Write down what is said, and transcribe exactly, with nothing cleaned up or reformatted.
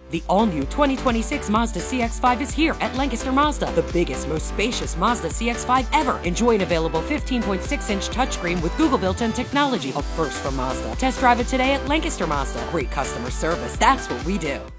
The all-new twenty twenty-six Mazda C X five is here at Lancaster Mazda, the biggest, most spacious Mazda C X five ever. Enjoy an available fifteen point six inch touchscreen with Google built-in technology, a first from Mazda. Test drive it today at Lancaster Mazda. Great customer service, that's what we do.